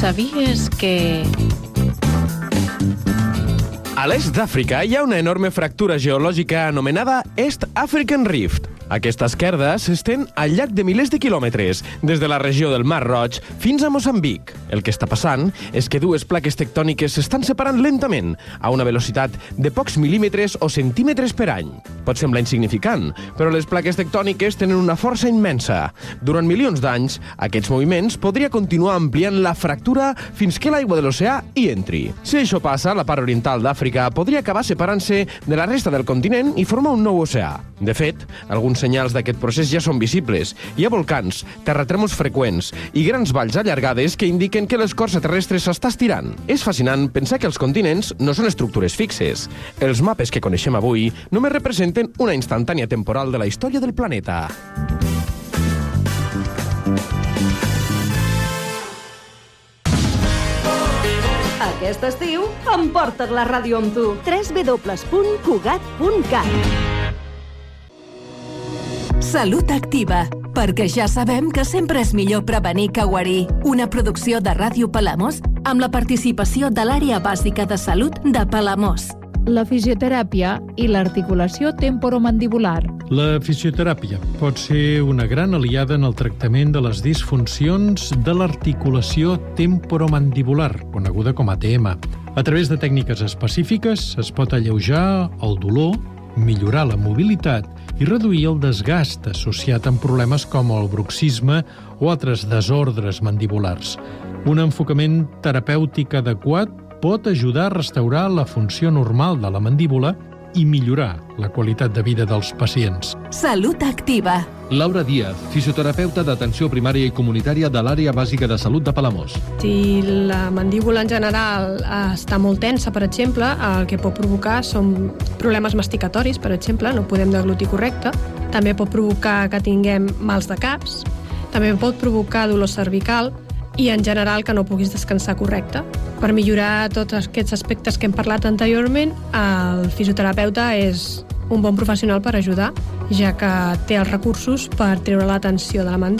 Sabies que... A l'est d'Àfrica hi ha una enorme fractura geològica anomenada East African Rift. Aquesta esquerda s'estén al llarg de milers de quilòmetres, des de la regió del Mar Roig fins a Moçambic. El que està passant és que dues plaques tectòniques s'estan separant lentament, a una velocitat de pocs mil·límetres o centímetres per any. Pot semblar insignificant, però les plaques tectòniques tenen una força immensa. Durant milions d'anys, aquests moviments podria continuar ampliant la fractura fins que l'aigua de l'oceà hi entri. Si això passa, la part oriental d'Àfrica podria acabar separant-se de la resta del continent i formar un nou oceà. De fet, alguns senyals d'aquest procés ja són visibles. Hi ha volcans, terratrèmols freqüents i grans valls allargades que indiquen que l'escorça terrestre s'està estirant. És fascinant pensar que els continents no són estructures fixes. Els mapes que coneixem avui només representen una instantània temporal de la història del planeta. Aquest estiu, emporta't la ràdio amb tu. www.cugat.cat. Salut Activa, perquè ja sabem que sempre és millor prevenir que guarir. Una producció de Ràdio Palamós amb la participació de l'Àrea Bàsica de Salut de Palamós. La fisioteràpia i l'articulació temporomandibular. La fisioteràpia pot ser una gran aliada en el tractament de les disfuncions de l'articulació temporomandibular, coneguda com a TM. A través de tècniques específiques es pot alleujar el dolor, millorar la mobilitat i reduir el desgast associat amb problemes com el bruxisme o altres desordres mandibulars. Un enfocament terapèutic adequat pot ajudar a restaurar la funció normal de la mandíbula i millorar la qualitat de vida dels pacients. Salut Activa. Laura Díaz, fisioterapeuta d'atenció primària i comunitària de l'Àrea Bàsica de Salut de Palamós. Si la mandíbula en general està molt tensa, per exemple, el que pot provocar són problemes masticatoris, per exemple, no podem deglutir correcte. També pot provocar que tinguem mals de caps, també pot provocar dolor cervical i, en general, que no puguis descansar correcte. Per millorar tots aquests aspectes que hem parlat anteriorment, el fisioterapeuta és un bon professional per ajudar, ja que té els recursos per treure la tensió de la mandíbula